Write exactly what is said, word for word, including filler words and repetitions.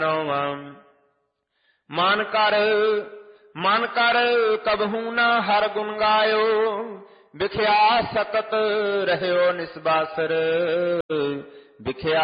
ਮਨ ਕਰ ਮਨ ਕਰ ਕਬਹੂ ਨਾ ਹਰ ਗੁਣ ਗਾਇਓ, ਵਿਖਿਆ ਸਤਤ ਰਹਿਓ ਨਿਸਬਾਸਰ, ਵਿਖਿਆ